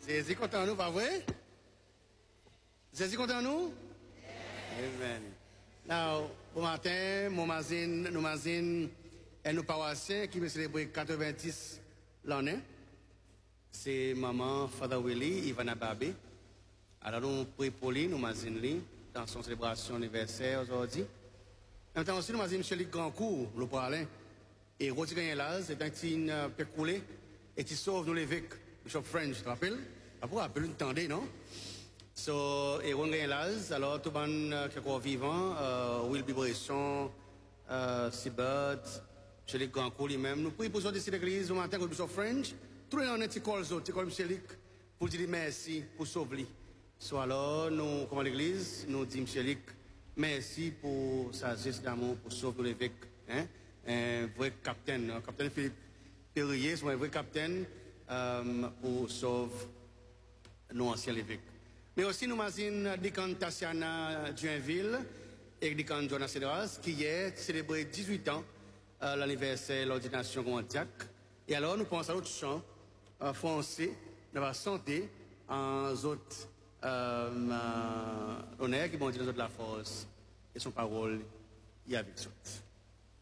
Jésus content nous, pas vrai? Jésus content nous? Amen. Now, bon matin, nous mazine, et nous paroissiens qui me célébrer 90 l'année. C'est maman Father Willy, Ivana Babé. Alors nous prions pour lui, nous mazine lui, dans son célébration anniversaire aujourd'hui. En même temps aussi, nous mazine M. Luc Grandcourt, le parrain. Et Rodi Gagnelaz, c'est un petit pécoulé, et qui sauve nous l'évêque, Bishop French, tu te rappelles? Après, rappelle une tendée, non? So, et Rodi Gagnelaz, alors, tout le monde qui est encore vivant, Will Bibresson, Sibert, M. Luc Grandcourt lui-même, nous prions pour sortir de l'église au matin, avec Bishop French, tous les gens qui collent M. Luc, pour dire merci, pour sauver. So, alors, nous, comme l'église, nous disons M. Luc, merci pour sa geste d'amour, pour sauver l'évêque, hein? Un vrai capitaine, capitaine Philippe Perrier, c'est un vrai capitaine pour sauver nos anciens évêques. Mais aussi, nous imaginons Dican Tassiana Duinville et Dican Jonas Cédras, qui est célébré 18 ans l'anniversaire de l'ordination Gondiac. Et alors, nous pensons à l'autre chant français de la santé en autres honneurs qui vont dire les autres la force et son parole y a avec autres.